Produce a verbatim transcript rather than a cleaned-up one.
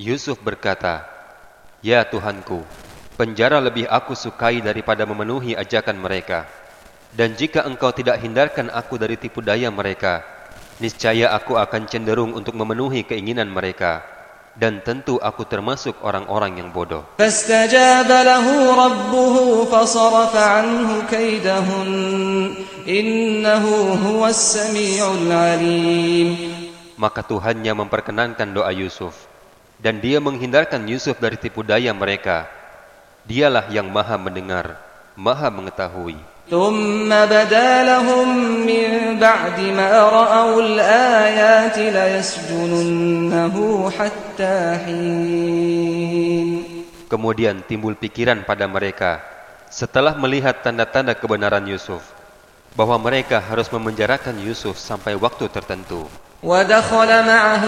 Yusuf berkata, "Ya Tuhanku, penjara lebih aku sukai daripada memenuhi ajakan mereka. Dan jika engkau tidak hindarkan aku dari tipu daya mereka, niscaya aku akan cenderung untuk memenuhi keinginan mereka. Dan tentu aku termasuk orang-orang yang bodoh." فاستجاب له ربه فصرف عنه كيدهن إنه هو السميع العليم. Maka Tuhannya memperkenankan doa Yusuf, dan dia menghindarkan Yusuf dari tipu daya mereka. Dialah yang maha mendengar, maha mengetahui. ثم بدا لهم من بعد ما رأوا الآيات ليسجننه حتى حين. Kemudian timbul pikiran pada mereka setelah melihat tanda-tanda kebenaran Yusuf, bahwa mereka harus memenjarakan Yusuf sampai waktu tertentu. ودخل معه